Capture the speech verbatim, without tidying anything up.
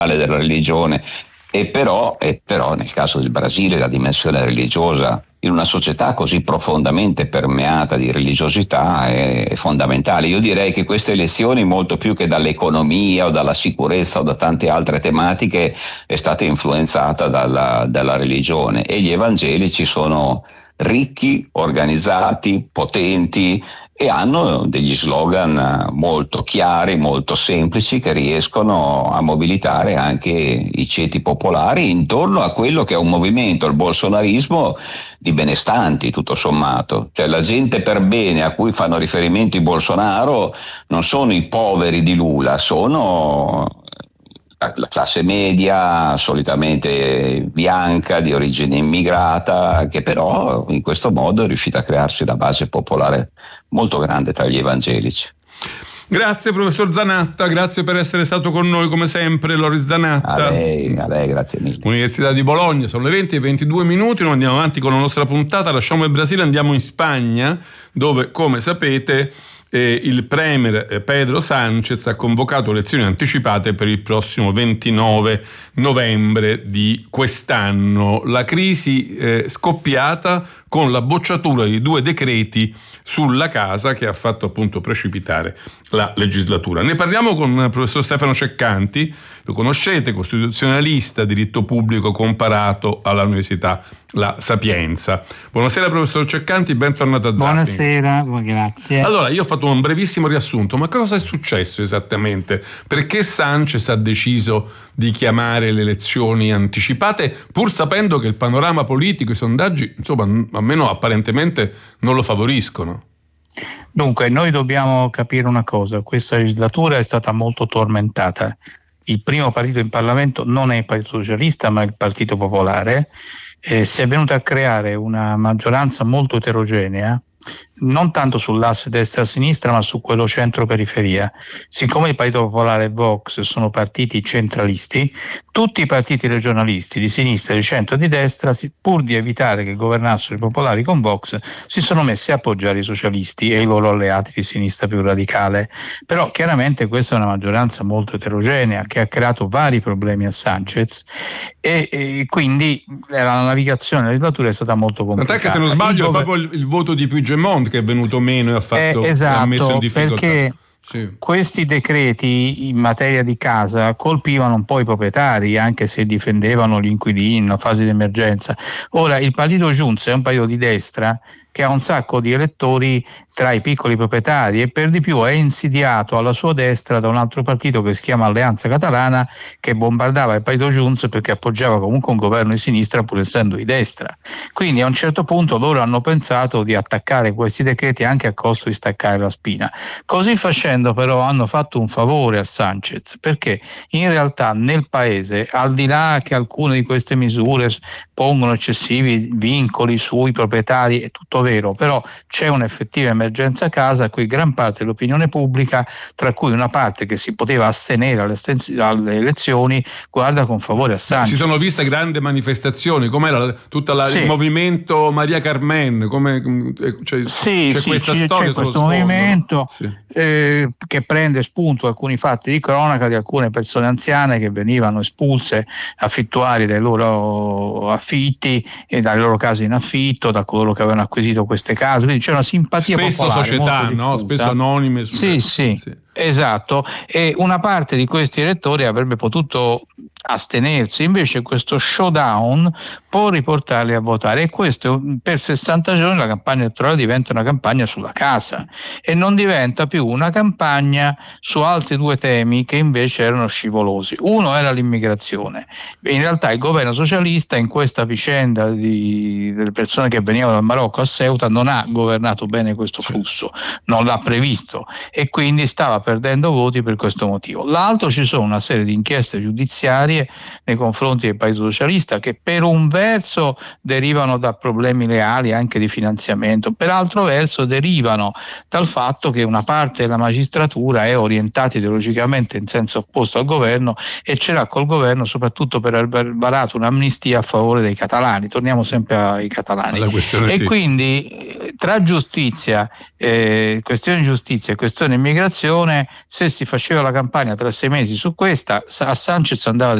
della religione. E però, e però nel caso del Brasile la dimensione religiosa in una società così profondamente permeata di religiosità è, è fondamentale. Io direi che queste elezioni, molto più che dall'economia o dalla sicurezza o da tante altre tematiche, è stata influenzata dalla, dalla religione, e gli evangelici sono ricchi, organizzati, potenti e hanno degli slogan molto chiari, molto semplici, che riescono a mobilitare anche i ceti popolari intorno a quello che è un movimento, il bolsonarismo, di benestanti tutto sommato. Cioè la gente per bene a cui fanno riferimento i Bolsonaro non sono i poveri di Lula, sono la classe media, solitamente bianca, di origine immigrata, che però in questo modo è riuscita a crearsi una base popolare molto grande tra gli evangelici. Grazie professor Zanatta, grazie per essere stato con noi come sempre. Loris Zanatta. A lei, a lei, grazie mille. Università di Bologna, sono le venti e ventidue minuti, noi andiamo avanti con la nostra puntata, lasciamo il Brasile, andiamo in Spagna, dove come sapete Eh, il premier eh, Pedro Sánchez ha convocato elezioni anticipate per il prossimo ventinove novembre di quest'anno. La crisi è eh, scoppiata con la bocciatura di due decreti sulla casa che ha fatto appunto precipitare la legislatura. Ne parliamo con il professor Stefano Ceccanti, lo conoscete, costituzionalista, diritto pubblico comparato all'Università La Sapienza. Buonasera professor Ceccanti, bentornato a Zapping. Buonasera, grazie. Allora, io ho fatto un brevissimo riassunto, ma cosa è successo esattamente? Perché Sánchez ha deciso di chiamare le elezioni anticipate, pur sapendo che il panorama politico, i sondaggi, insomma, almeno apparentemente non lo favoriscono? Dunque, noi dobbiamo capire una cosa: questa legislatura è stata molto tormentata. Il primo partito in Parlamento non è il Partito Socialista, ma il Partito Popolare. Eh, si è venuta a creare una maggioranza molto eterogenea, non tanto sull'asse destra-sinistra ma su quello centro-periferia. Siccome il Partito Popolare e Vox sono partiti centralisti, tutti i partiti regionalisti di sinistra, di centro e di destra, pur di evitare che governassero i popolari con Vox, si sono messi a appoggiare i socialisti e i loro alleati di sinistra più radicale. Però chiaramente questa è una maggioranza molto eterogenea che ha creato vari problemi a Sánchez e, e quindi la navigazione della legislatura è stata molto complicata. Tant'è che, se non sbaglio, è proprio il, il voto di Puigdemont che è venuto meno e ha fatto eh, esatto, ha messo in difficoltà. Perché sì. Questi decreti in materia di casa colpivano un po' i proprietari, anche se difendevano gli inquilini in una fase di emergenza. Ora, il partito Junts è un partito di destra che ha un sacco di elettori tra i piccoli proprietari e per di più è insidiato alla sua destra da un altro partito che si chiama Alleanza Catalana, che bombardava il partito Junts perché appoggiava comunque un governo di sinistra pur essendo di destra. Quindi a un certo punto loro hanno pensato di attaccare questi decreti anche a costo di staccare la spina. Così facendo però hanno fatto un favore a Sánchez, perché in realtà nel paese, al di là che alcune di queste misure pongono eccessivi vincoli sui proprietari, è tutto vero, però c'è un'effettiva emergenza casa a cui gran parte dell'opinione pubblica, tra cui una parte che si poteva astenere alle, alle elezioni, guarda con favore a Sánchez. Si sono viste grandi manifestazioni, com'era tutto sì. il movimento Maria Carmen, come, cioè, sì, c'è sì, questa c'è, storia c'è questo sfondo, movimento no? Sì. eh, che prende spunto alcuni fatti di cronaca di alcune persone anziane che venivano espulse, affittuari dai loro affitti e dai loro case in affitto, da coloro che avevano acquisito queste case, quindi c'è una simpatia spesso popolare società, no? Spesso anonime. Sì, sì, sì, esatto, e una parte di questi elettori avrebbe potuto astenersi, invece questo showdown può riportarli a votare, e questo per sessanta giorni la campagna elettorale diventa una campagna sulla casa e non diventa più una campagna su altri due temi che invece erano scivolosi. Uno era l'immigrazione. In realtà il governo socialista in questa vicenda di, delle persone che venivano dal Marocco a Ceuta non ha governato bene questo flusso, non l'ha previsto e quindi stava perdendo voti per questo motivo. L'altro, ci sono una serie di inchieste giudiziarie nei confronti del Partito Socialista che per un verso derivano da problemi reali anche di finanziamento, per altro verso derivano dal fatto che una parte della magistratura è orientata ideologicamente in senso opposto al governo e ce l'ha col governo soprattutto per aver varato un'amnistia a favore dei catalani. Torniamo sempre ai catalani e sì. quindi tra giustizia, eh, questione giustizia e questione immigrazione, se si faceva la campagna tra sei mesi su questa, a Sanchez andava